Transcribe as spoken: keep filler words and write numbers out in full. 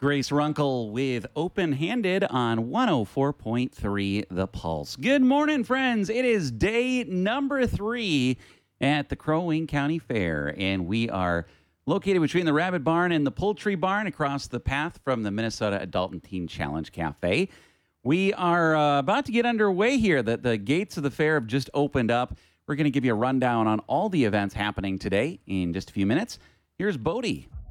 Grace Runkle with Open Handed on one oh four point three The Pulse. Good morning, friends. It is day number three at the Crow Wing County Fair, and we are located between the Rabbit Barn and the Poultry Barn across the path from the Minnesota Adult and Teen Challenge Cafe. We are uh, about to get underway here. The, the gates of the fair have just opened up. We're going to give you a rundown on all the events happening today in just a few minutes. Here's Bodie.